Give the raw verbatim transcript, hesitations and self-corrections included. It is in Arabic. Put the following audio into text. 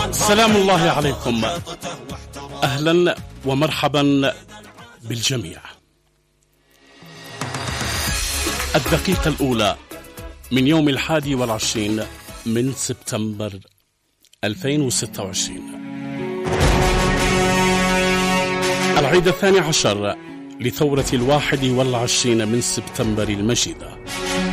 سلام الله عليكم، أهلا ومرحبا بالجميع. الدقيقة الأولى من يوم الحادي والعشرين من سبتمبر ألفين وستة وعشرين، العيد الثاني عشر لثورة الواحد والعشرين من سبتمبر المجيدة.